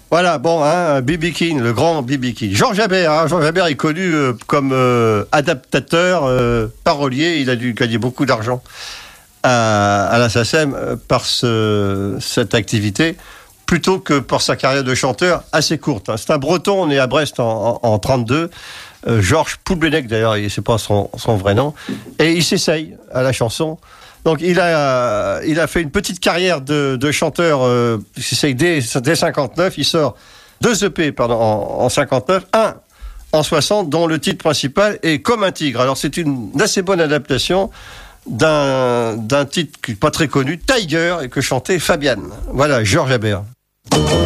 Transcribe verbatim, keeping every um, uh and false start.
Voilà, bon, hein, B B King, le grand B B King. Georges Habert, hein, Georges Habert est connu euh, comme euh, adaptateur, euh, parolier. Il a dû gagner beaucoup d'argent à, à la SACEM euh, par ce, cette activité, plutôt que pour sa carrière de chanteur assez courte. Hein. C'est un Breton, on est à Brest en, en, en trente-deux. Euh, Georges Poulbenec, d'ailleurs, c'est pas son, son vrai nom. Et il s'essaye à la chanson. Donc il a, il a fait une petite carrière de, de chanteur, euh, c'est dès, dès cinquante-neuf, il sort deux E P pardon, en, en cinquante-neuf, un en soixante, dont le titre principal est Comme un tigre. Alors c'est une assez bonne adaptation d'un, d'un titre pas très connu, Tiger, et que chantait Fabienne. Voilà, Georges Habert.